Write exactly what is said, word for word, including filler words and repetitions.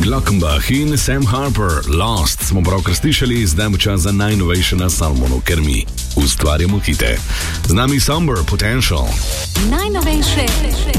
Lockenbach in Sam Harper, Lost smo pravkar slišali, zdaj bo čas za najnovejše na Salmonu, ker mi ustvarjamo hite. Z nami Somber, Potential. Najnovejše